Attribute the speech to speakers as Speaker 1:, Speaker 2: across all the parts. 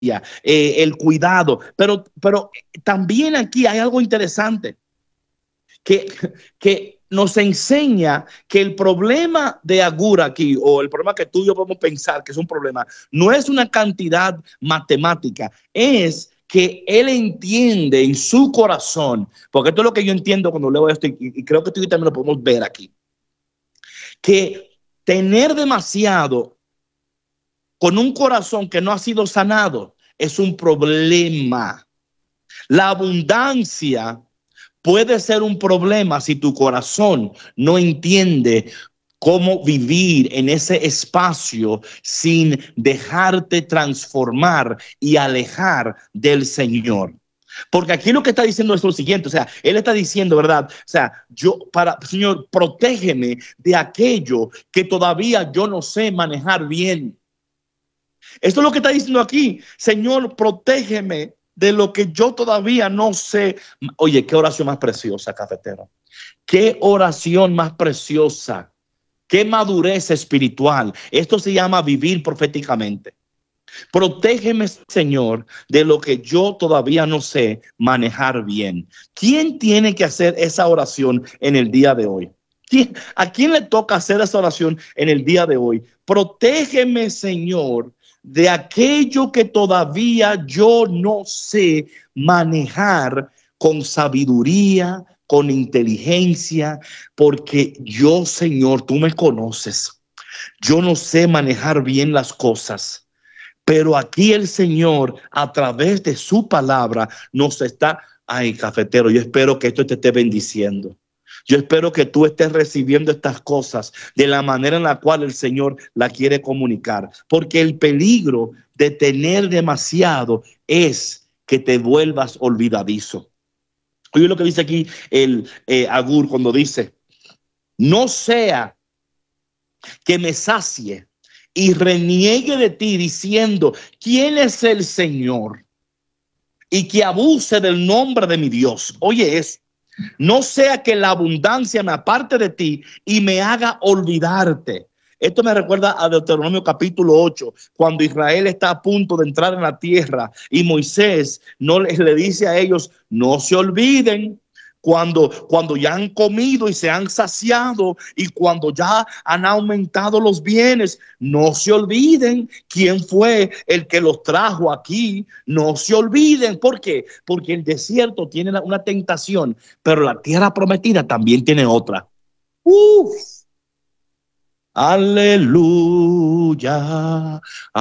Speaker 1: el cuidado. Pero también aquí hay algo interesante que nos enseña que el problema de Agur aquí, o el problema que tú y yo podemos pensar que es un problema, no es una cantidad matemática, es que él entiende en su corazón, porque esto es lo que yo entiendo cuando leo esto, y creo que tú y yo también lo podemos ver aquí, que tener demasiado con un corazón que no ha sido sanado es un problema. La abundancia puede ser un problema si tu corazón no entiende cómo vivir en ese espacio sin dejarte transformar y alejar del Señor. Porque aquí lo que está diciendo es lo siguiente, o sea, él está diciendo, ¿verdad? O sea, Señor, protégeme de aquello que todavía yo no sé manejar bien. Esto es lo que está diciendo aquí. Señor, protégeme de lo que yo todavía no sé. Oye, qué oración más preciosa, cafetero. Qué oración más preciosa. Qué madurez espiritual. Esto se llama vivir proféticamente. Protégeme, Señor, de lo que yo todavía no sé manejar bien. ¿Quién tiene que hacer esa oración en el día de hoy? ¿A quién le toca hacer esa oración en el día de hoy? Protégeme, Señor, de aquello que todavía yo no sé manejar con sabiduría, con inteligencia, porque yo, Señor, tú me conoces. Yo no sé manejar bien las cosas. Pero aquí el Señor, a través de su palabra, nos está, ay, cafetero, yo espero que esto te esté bendiciendo. Yo espero que tú estés recibiendo estas cosas de la manera en la cual el Señor la quiere comunicar. Porque el peligro de tener demasiado es que te vuelvas olvidadizo. Oye lo que dice aquí el Agur cuando dice, no sea que me sacie y reniegue de ti diciendo, ¿quién es el Señor? Y que abuse del nombre de mi Dios. Oye eso. No sea que la abundancia me aparte de ti y me haga olvidarte. Esto me recuerda a Deuteronomio capítulo 8, cuando Israel está a punto de entrar en la tierra y Moisés no le dice a ellos, no se olviden. Cuando ya han comido y se han saciado y cuando ya han aumentado los bienes, no se olviden quién fue el que los trajo aquí. No se olviden. ¿Por qué? Porque el desierto tiene una tentación, pero la tierra prometida también tiene otra. ¡Uf! Aleluya,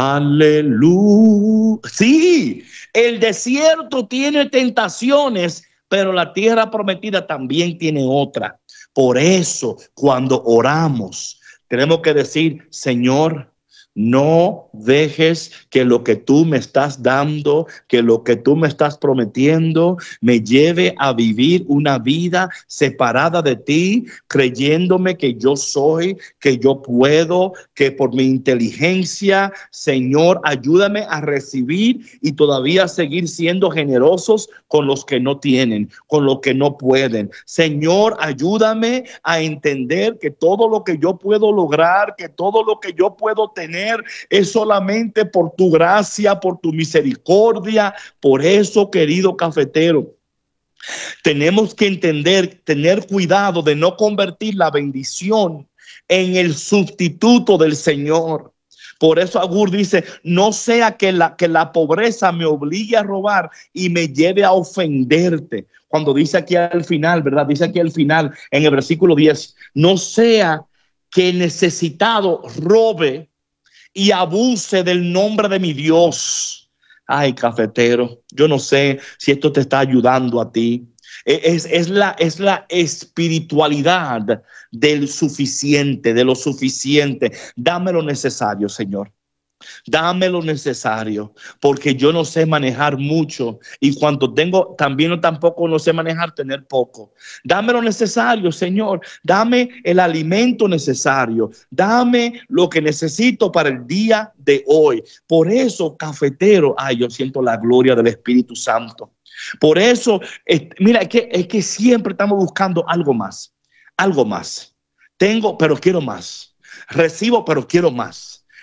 Speaker 1: aleluya. Sí, el desierto tiene tentaciones, pero la tierra prometida también tiene otra. Por eso, cuando oramos, tenemos que decir, Señor, no dejes que lo que tú me estás dando, que lo que tú me estás prometiendo, me lleve a vivir una vida separada de ti, creyéndome que yo soy, que yo puedo, que por mi inteligencia, Señor, ayúdame a recibir y todavía seguir siendo generosos con los que no tienen, con los que no pueden. Señor, ayúdame a entender que todo lo que yo puedo lograr, que todo lo que yo puedo tener, es solamente por tu gracia, por tu misericordia. Por eso, querido cafetero, tenemos que entender, tener cuidado de no convertir la bendición en el sustituto del Señor. Por eso Agur dice, no sea que la pobreza me obligue a robar y me lleve a ofenderte. Cuando dice aquí al final, ¿verdad? Dice aquí al final, en el versículo 10, no sea que necesitado robe y abuse del nombre de mi Dios. Ay, cafetero, yo no sé si esto te está ayudando a ti. Es la espiritualidad del suficiente, de lo suficiente. Dame lo necesario, Señor. Dame lo necesario, porque yo no sé manejar mucho y cuando tengo también tampoco no sé manejar tener poco. Dame lo necesario, Señor. Dame el alimento necesario. Dame lo que necesito para el día de hoy. Por eso, cafetero, ay, yo siento la gloria del Espíritu Santo. Por eso, mira, es que siempre estamos buscando algo más, algo más. Tengo, pero quiero más. Recibo, pero quiero más.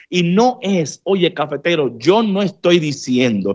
Speaker 1: Y no es, oye, cafetero, yo no estoy diciendo